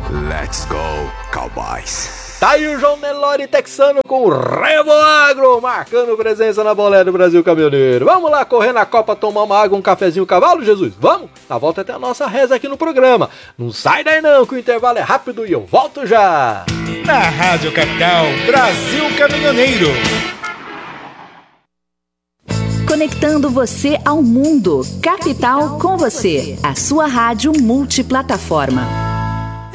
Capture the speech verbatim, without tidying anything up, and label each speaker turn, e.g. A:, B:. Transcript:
A: Let's go, Cowboys!
B: Tá aí o João Nelore texano com o Revo Agro, marcando presença na Bolé do Brasil Caminhoneiro. Vamos lá correr na Copa, tomar uma água, um cafezinho, cavalo, Jesus? Vamos? Na volta até a nossa reza aqui no programa. Não sai daí não, que o intervalo é rápido e eu volto já.
C: Na Rádio Capital, Brasil Caminhoneiro.
D: Conectando você ao mundo. Capital com você, a sua rádio multiplataforma.